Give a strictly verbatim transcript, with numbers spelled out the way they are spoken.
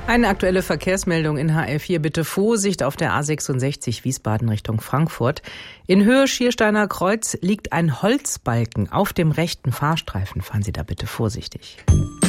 Eine aktuelle Verkehrsmeldung in H L vier. Bitte Vorsicht auf der A sechsundsechzig Wiesbaden Richtung Frankfurt. In Höhe Schiersteiner Kreuz liegt ein Holzbalken auf dem rechten Fahrstreifen. Fahren Sie da bitte vorsichtig.